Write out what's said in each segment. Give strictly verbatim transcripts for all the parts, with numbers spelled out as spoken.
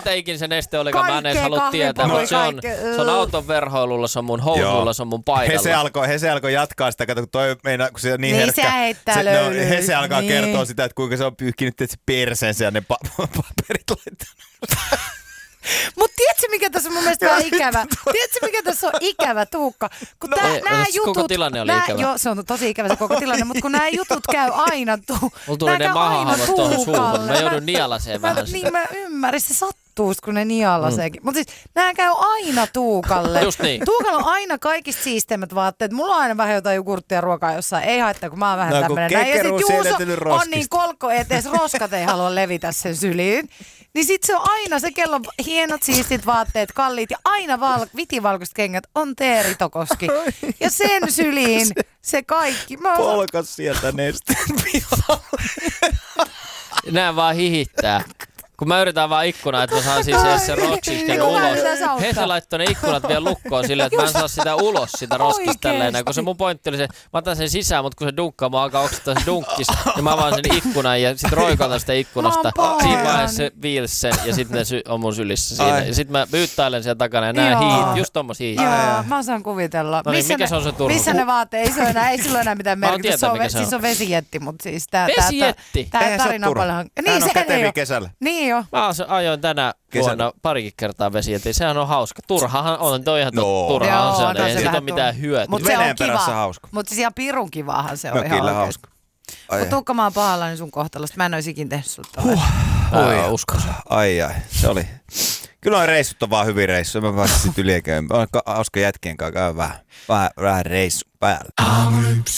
mitä ikinä se neste olikaan, mä en edes halua Kaikkea tietää, mutta se on, se on auton verhoilulla, se on mun housuilla, se on mun paidalla. Hese alkoi, Hese alkoi jatkaa sitä, kato, kun toi meinaa, kun se on niin, niin herkkä. Se heittää se, löylyä. No, Hese alkaa niin. kertoa sitä, että kuinka se on pyyhkinyt se perseensä ja ne pa- paperit laittanut. Mut tiedätkö mikä tässä on mun mielestä vähän ikävä? Tiedätkö mikä tässä on ikävä, Tuukka? Kun No, tää, ei, nää siis jutut, koko tilanne oli nää, ikävä. Joo, se on tosi ikävä se koko tilanne, mutta kun nämä jutut käy aina tu, Mulla tuli ne mahahavot tuohon suuhun, mä joudun nielaseen mä, vähän niin sitä. mä ymmärrän, se sattuu, kun ne nialaseekin. Mm. Mutta siis nämä käy aina Tuukalle. Just niin. Tuukalla on aina kaikista siisteimmät vaatteet. Mulla on aina vähän jotain jogurttia ruokaa jossain. Ei haittaa, kun mä oon vähän No, tämmönen. kun Näin. Ja sit kekkeruus Juuso siirretynyt on roskista. niin kolkko etees, roskat ei halua levitä sen syliin. Niin sit se on aina se, kello on hienot siistit vaatteet, kalliit ja aina val- vitivalkoiset kengät on Teeri Tokoski. Ja sen syliin se kaikki. Mä oon... Polkas sieltä nesteen pihalle. Nää vaan hihittää. Kun mä yritän vaan ikkunaa, että mä saan siis edes sen roskisken Niin, kun mä ulos. yritän sauttaa. He se laittoi ne ikkunat vielä lukkoon silleen, että mä en saa sitä ulos sitä roskista tälleen. Kun se mun pointti oli se, mä otan sen sisään, mutta kun se dunkkaa, mä alkaa oksettaa se dunkkis. Ja mä avaan sen ikkunan ja sit roikotan sitä ikkunasta. Siinä vaiheessa se viilsi sen ja sit ne sy- on mun sylissä siinä. Ja sit mä pyyttäilen siellä takana ja nää Joo. hiihit, just tommosia hiihit. Joo, mä osaan kuvitella. No niin, missä mikä ne, se on se turha? Missä ne vaatteet? Ei se ole enää, ei sillä ole enää mitään Mä haluan merkitystä. tietää, Se on, mikä se on. siis on vesijetti, mutta siis tää... Vesijetti? Tää, tää Eihän se tarina ole on turha. paljon... Hän on sehän ei käteviä oo. kesällä. Niin jo. Mä ajoin tänä Kesän. vuonna parikin kertaa vesijetin. Sehän on hauska. Turhahan on, toi ihan No. totta. Turhahan Joo, se on. no Ei se siitä vähän ole mitään tuo. hyötyä. Mut se on Veneen perässä kiva. hauska. Mutta siis ihan pirun kivahan se on No ihan kyllä oikeesti. hauska. Ai, Mutta Tuukka, mä oon pahallani sun kohtalosta. Mä en ois ikin tehnyt sut huh. Oi, uskon. ai ai, se oli. Kyllä on reissut on vaan hyvin reissuja. Mä pääsin sit yli käymään. On hauska jätkien kanssa käydä vähän, vähän, vähän reissu päällä.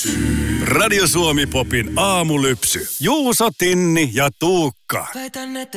Radio Suomi Popin aamulypsy. Juuso, Tinni ja Tuukka.